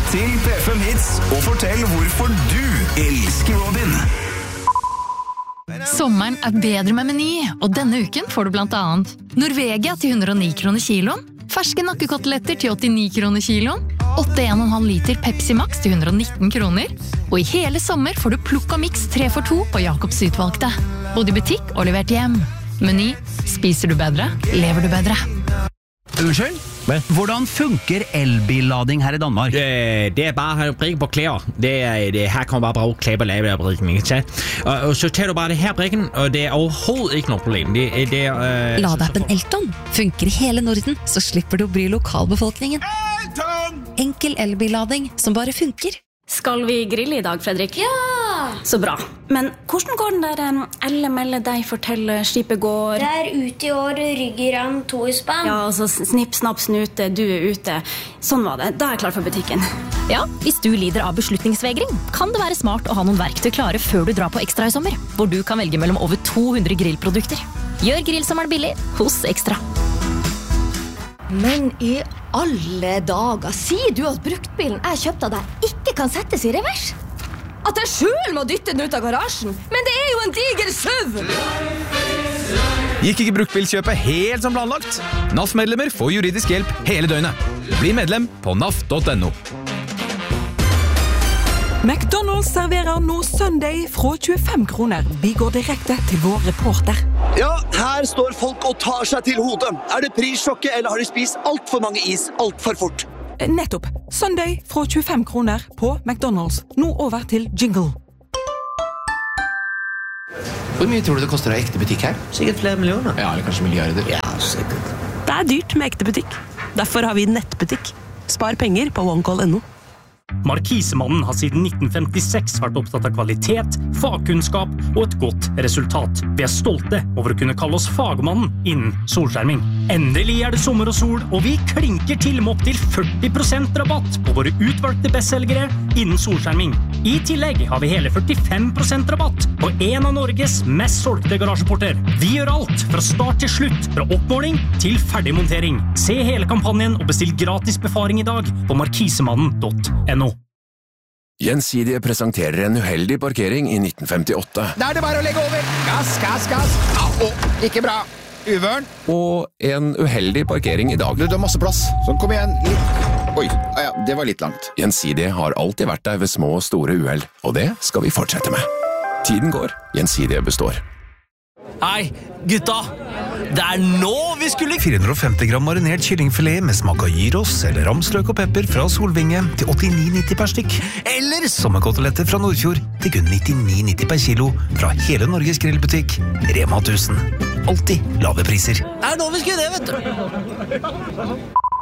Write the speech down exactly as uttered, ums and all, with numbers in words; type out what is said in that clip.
til P fem Hits og fortell hvorfor du elsker Robin. Sommeren er bedre med Meny, og denne uken får du blant annet Norvegia til hundre og ni kroner kiloen, ferske nakkekoteletter til åttini kroner kiloen, åtte komma en halv liter Pepsi Max til hundre og nitten kroner, og i hele sommer får du plukk og mix tre for to på Jacobs utvalgte. Både i butikk og levert hjem. Meny. Spiser du bedre, lever du bedre. Unnskyld? Hvordan funker elbillading her i Danmark? Det, det er bare brikken på klær. Det er, det, her kan man bare bruge klær på lave der brikken, ikke sant? Og, og så tager du bare det her brikken, og det er overhovedet ikke noe problem. Det, det er... Øh, Ladeappen Elton funker i hele Norden, så slipper du å bry lokalbefolkningen. Elton! Enkel elbillading som bare funker. Skal vi grille i dag, Fredrik? Ja! Så bra. Men hvordan går den der um, Elle melde deg fortelle skipet går? Det er ute i år, rygger han to i spann. Ja, altså snipp, snapp, snute, du er ute. Sånn var det. Da er jeg klar for butikken. Ja, hvis du lider av beslutningsvegring, kan det være smart å ha noen verktøy klare før du drar på Ekstra i sommer, hvor du kan velge mellom over to hundre grillprodukter. Gjør grillsommeren billig hos Ekstra. Men i alle dager, sier du at bruktbilen jeg kjøpte av deg ikke kan settes i revers? At jeg selv må dytte den ut av garasjen? Men det er jo en diger SUV! Gikk ikke bruktbilkjøpet helt som planlagt? N A F-medlemmer får juridisk hjelp hele døgnet. Bli medlem på N A F punktum no. McDonald's serverer nå Sunday fra tjuefem kroner. Vi går direkte til vår reporter. Ja, her står folk og tar seg til hodet. Er det prissjokket, eller har de spist alt for mange is alt for fort? Nettopp. Sunday fra tjuefem kroner på McDonald's. Nå over til jingle. Hvor mye tror du det koster å ha ekte butikk her? Sikkert flere millioner. Ja, eller kanskje milliarder. Ja, sikkert. Det er dyrt med ekte butikk. Derfor har vi nettbutikk. Spar penger på OneCall punktum no. Markisemannen har siden nitten femtiseks vært opptatt av kvalitet, fagkunnskap og et godt resultat. Vi er stolte over å kunne kalle oss fagmannen innen solskjerming. Endelig er det sommer og sol, og vi klinker til med opp til førti prosent rabatt på våre utvalgte bestselgere innen solskjerming. I tillegg har vi hele førtifem prosent rabatt på en av Norges mest solgte garasjeporter. Vi gjør alt fra start til slutt, fra oppmåling til ferdigmontering. Se hele kampanjen og bestill gratis befaring i dag på markisemannen punktum no. Gjensidige presenterer en uheldig parkering i nitten femtiåtte. Da er det bare å legge over. Gass, gass, gass. Au, ikke bra. Uvørn. Og en uheldig parkering i dag. Du, du har masse plass. Sånn, kom igjen. Litt. Oi, ja, det var litt langt. Gjensidige har alltid vært der ved små og store uheld, og det skal vi fortsette med. Tiden går. Gjensidige består. Hei, gutta! Det er nå vi skulle... fire hundre og femti gram marinert kyllingfilet med smak av gyros eller ramsløk og pepper fra Solvinge til åttini nitti per stykk. Eller sommerkoteletter fra Nordfjord til kun nittini nitti per kilo fra hele Norges grillbutikk. Rema tusen. Alltid lave priser. Det er nå vi skulle det, vet du!